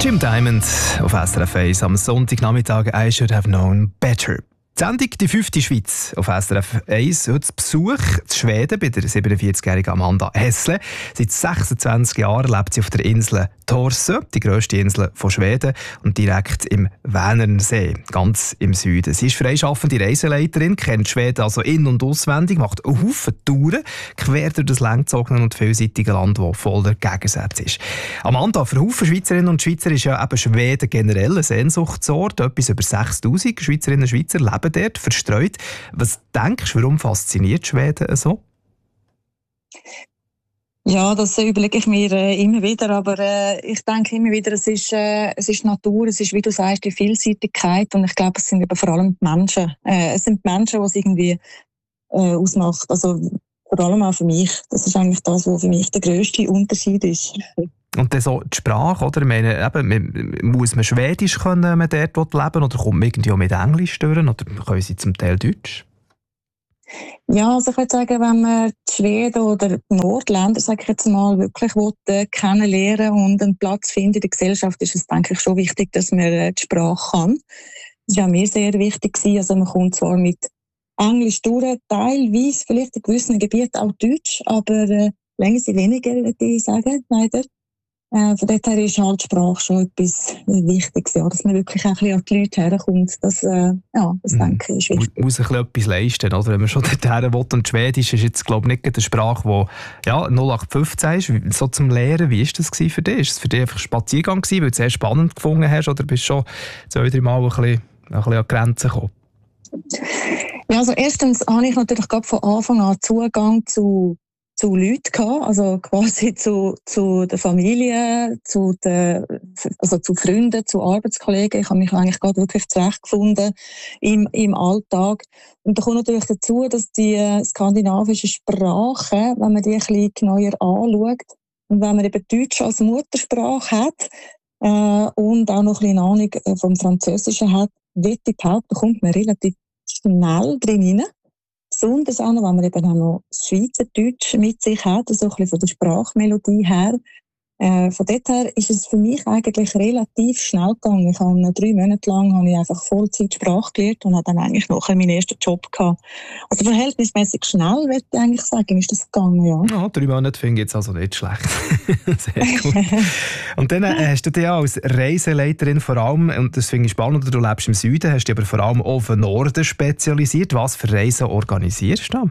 Jim Diamond auf SRF 1 am Sonntagnachmittag «I should have known better». Die Sendung «Die 5. Schweiz» auf SRF 1. Heute Besuch in Schweden bei der 47-jährigen Amanda Hessle. Seit 26 Jahren lebt sie auf der Insel Torsö, die grösste Insel von Schweden, und direkt im Vänernsee, ganz im Süden. Sie ist freischaffende Reiseleiterin, kennt Schweden also in- und auswendig, macht einen Haufen Touren quer durch das langgezogene und vielseitige Land, das voller Gegensätze ist. Amanda, für Haufen Schweizerinnen und Schweizer ist ja eben Schweden generell ein Sehnsuchtsort. Etwas über 6000 Schweizerinnen und Schweizer leben dort, verstreut. Was denkst du, warum fasziniert Schweden so? Ja, das überlege ich mir immer wieder, aber ich denke immer wieder, es ist Natur, es ist, wie du sagst, die Vielseitigkeit, und ich glaube, es sind eben vor allem die Menschen. Es sind die Menschen, die es irgendwie ausmacht. Also vor allem auch für mich. Das ist eigentlich das, was für mich der grösste Unterschied ist. Und dann so die Sprache, oder? Ich meine, eben, muss man Schwedisch können, wenn man dort leben will, oder kommt man irgendwie auch mit Englisch durch, oder können sie zum Teil Deutsch? Ja, also ich würde sagen, wenn man die Schweden oder die Nordländer, sage ich jetzt mal, wirklich kennenlernen und einen Platz finden in der Gesellschaft, ist es, denke ich, schon wichtig, dass man die Sprache kann. Das war auch mir sehr wichtig. Also man kommt zwar mit Englisch durch, teilweise vielleicht in gewissen Gebieten auch Deutsch, aber länger sind weniger, würde ich sagen, leider. Von dort her ist halt die Sprache schon etwas Wichtiges, ja, dass man wirklich auch ein bisschen an die Leute herkommt. Das denke ich, ist wichtig. Muss ein bisschen etwas leisten, oder? Wenn man schon dorthin will. Und Schwedisch ist jetzt, glaube ich, nicht eine Sprache, die 0815 ist, so zum Lehren. Wie war das für dich? Ist es für dich einfach ein Spaziergang gewesen, weil du es sehr spannend gefunden hast, oder bist du schon 2-3 Mal ein bisschen an die Grenzen gekommen? Ja, also erstens habe ich natürlich gerade von Anfang an Zugang zu Leuten gehabt, also quasi zu der Familie, zu Freunden, zu Arbeitskollegen. Ich habe mich eigentlich gerade wirklich zurechtgefunden im Alltag. Und da kommt natürlich dazu, dass die skandinavischen Sprachen, wenn man die ein bisschen genauer anschaut, und wenn man eben Deutsch als Muttersprache hat und auch noch ein bisschen Ahnung vom Französischen hat, wird die behaupten, kommt man relativ schnell drin hinein. Besonders auch noch, wenn man eben auch noch das Schweizerdeutsch mit sich hat, so ein bisschen von der Sprachmelodie her. Von dort her ist es für mich eigentlich relativ schnell gegangen. Ich habe 3 Monate lang einfach Vollzeit Sprache gelernt und habe dann eigentlich nachher meinen ersten Job gehabt. Also verhältnismäßig schnell, würde ich eigentlich sagen, ist das gegangen, ja. Ja, 3 Monate finde ich jetzt also nicht schlecht. Sehr gut. Und dann hast du dich ja als Reiseleiterin vor allem, und das finde ich spannend, du lebst im Süden, hast dich aber vor allem auf den Norden spezialisiert. Was für Reisen organisierst du da?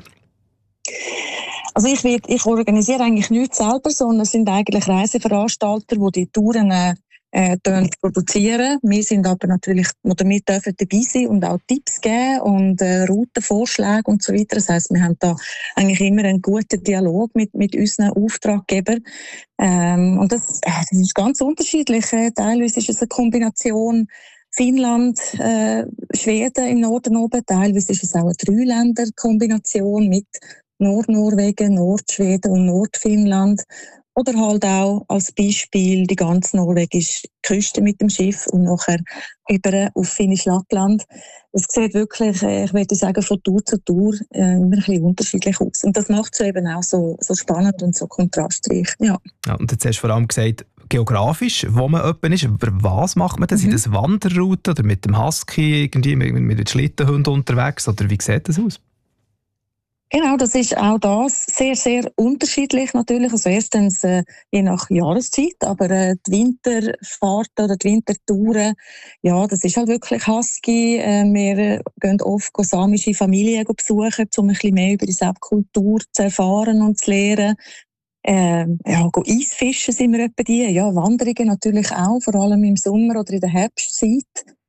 Also ich organisiere eigentlich nichts selber, sondern es sind eigentlich Reiseveranstalter, die Touren produzieren. Wir sind aber natürlich, oder wir dürfen dabei sein und auch Tipps geben und Routenvorschläge und so weiter. Das heisst, wir haben da eigentlich immer einen guten Dialog mit unseren Auftraggebern. Und das ist ganz unterschiedlich. Teilweise ist es eine Kombination Finnland, Schweden im Norden oben. Teilweise ist es auch eine 3-Länder-Kombination mit Nordnorwegen, Nordschweden und Nordfinnland. Oder halt auch als Beispiel die ganze norwegische Küste mit dem Schiff und nachher über auf Finnisch-Lappland. Es sieht wirklich, ich würde sagen, von Tour zu Tour immer ein bisschen unterschiedlich aus. Und das macht es eben auch so spannend und so kontrastreich. Ja. Ja, und jetzt hast du vor allem gesagt, geografisch, wo man jemand ist. Aber was macht man denn? Sind das Wanderrouten oder mit dem Husky, irgendwie mit den Schlittenhunden unterwegs? Oder wie sieht das aus? Genau, das ist auch das sehr, sehr unterschiedlich natürlich. Also erstens je nach Jahreszeit, aber die Winterfahrten oder die Wintertouren, ja, das ist halt wirklich Husky. Wir gehen oft samische Familien besuchen, um ein bisschen mehr über die Kultur zu erfahren und zu lernen. Eisfischen sind wir etwa die. Ja, Wanderungen natürlich auch, vor allem im Sommer oder in der Herbstzeit.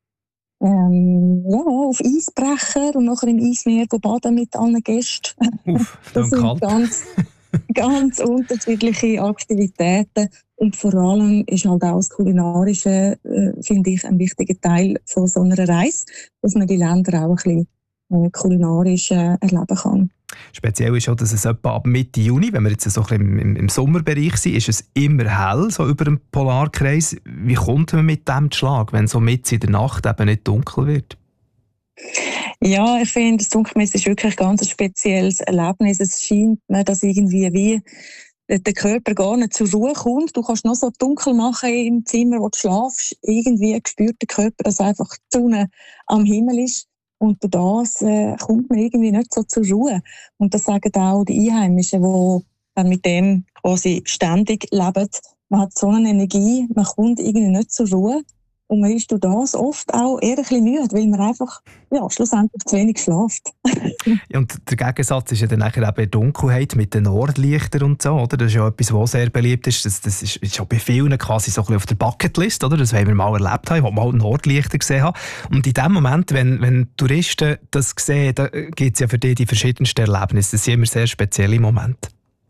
Auf Eisbrecher und nachher im Eismeer baden mit allen Gästen. Das sind ganz unterschiedliche Aktivitäten. Und vor allem ist halt auch das Kulinarische, finde ich, ein wichtiger Teil von so einer Reise, dass man die Länder auch ein bisschen kulinarisch erleben kann. Speziell ist auch, dass es etwa ab Mitte Juni, wenn wir jetzt so ein bisschen im Sommerbereich sind, ist es immer hell, so über dem Polarkreis. Wie kommt man mit dem zu Schlag, wenn so mitten in der Nacht eben nicht dunkel wird? Ja, ich finde, das Dunkelmesser ist wirklich ganz ein spezielles Erlebnis. Es scheint mir, dass irgendwie wie der Körper gar nicht zur Ruhe kommt. Du kannst noch so dunkel machen im Zimmer, wo du schlafst. Irgendwie spürt der Körper, dass einfach die Sonne am Himmel ist. Und durch das kommt man irgendwie nicht so zur Ruhe. Und das sagen auch die Einheimischen, die mit dem quasi ständig leben. Man hat so eine Energie, man kommt irgendwie nicht zur Ruhe. Und man ist durch das oft auch eher ein bisschen müde, weil man einfach schlussendlich zu wenig schläft. Ja, und der Gegensatz ist ja dann nachher eben die Dunkelheit mit den Nordlichtern und so, oder? Das ist ja etwas, was sehr beliebt ist. Das ist ja bei vielen quasi so ein bisschen auf der Bucketlist, oder? Das wollen wir mal erlebt haben, wo wir mal Nordlichter gesehen haben. Und in dem Moment, wenn Touristen das sehen, da gibt es ja für die verschiedensten Erlebnisse. Das sind immer sehr spezielle Momente.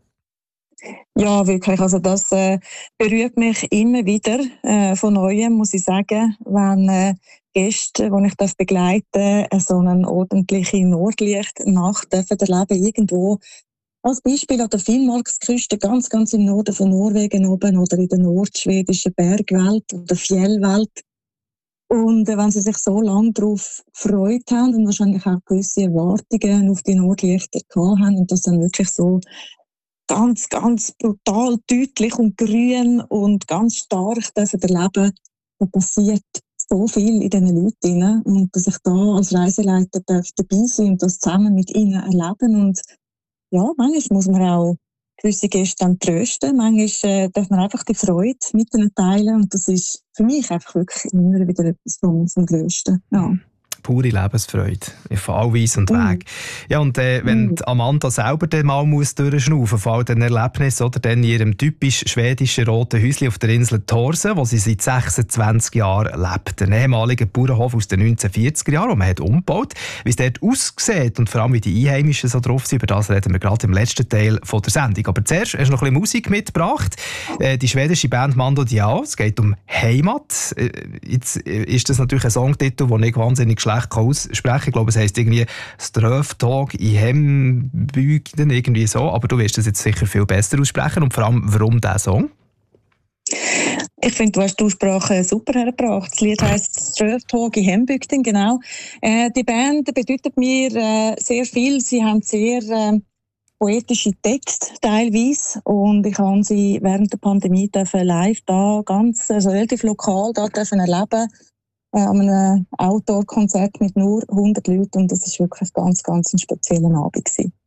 Ja, wirklich. Also das berührt mich immer wieder von Neuem, muss ich sagen, wenn Gäste, die ich begleiten darf, so eine ordentliche Nordlichtnacht erleben irgendwo. Als Beispiel an der Finnmarksküste, ganz, ganz im Norden von Norwegen oben oder in der nordschwedischen Bergwelt oder Fjellwelt. Und wenn sie sich so lange darauf gefreut haben und wahrscheinlich auch gewisse Erwartungen auf die Nordlichter gehabt haben und das dann wirklich so ganz, ganz brutal deutlich und grün und ganz stark erleben, da passiert so viel in diesen Leuten. Und dass ich da als Reiseleiter dabei sein und das zusammen mit ihnen erleben. Und ja, manchmal muss man auch gewisse Gäste dann trösten. Manchmal darf man einfach die Freude mit ihnen teilen. Und das ist für mich einfach wirklich immer wieder etwas vom Größten. Ja. Pure Lebensfreude, von all Weis und Weg. Ja, und wenn Amanda selber dann mal durchschnaufen von all den Erlebnissen, oder dann in ihrem typisch schwedischen roten Häuschen auf der Insel Thorsen, wo sie seit 26 Jahren lebt. Ein ehemaliger Bauernhof aus den 1940er Jahren, den man hat umgebaut. Wie es dort aussieht und vor allem wie die Einheimischen so drauf sind, über das reden wir gerade im letzten Teil von der Sendung. Aber zuerst hast du noch ein bisschen Musik mitgebracht. Die schwedische Band Mando Diao, es geht um Heimat. Jetzt ist das natürlich ein Songtitel, den ich wahnsinnig schlecht aussprechen kann. Ich glaube, es heisst irgendwie «Ströftag i Hembygden», irgendwie so. Aber du wirst das jetzt sicher viel besser aussprechen. Und vor allem, warum dieser Song? Ich finde, du hast die Aussprache super hergebracht. Das Lied heisst «Ströftag i Hembygden», genau. Die Band bedeutet mir sehr viel. Sie haben sehr poetische Texte teilweise und ich habe sie während der Pandemie live da relativ lokal da erleben an einem Outdoor-Konzert mit nur 100 Leuten und das ist wirklich ganz, ganz ein spezieller Abend gewesen.